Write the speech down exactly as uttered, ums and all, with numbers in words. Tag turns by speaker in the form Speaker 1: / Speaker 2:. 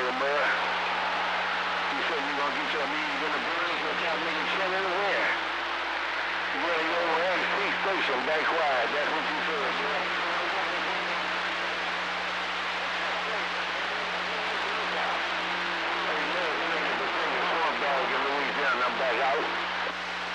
Speaker 1: you, bud. You said you gonna get your meetings in the building, so y'all niggas chilling where? Yeah, you know, X P station, back quiet. That's what you said, bro. Hey, look, nigga, the thing is Swamp Dog in Louisiana. I'm back out.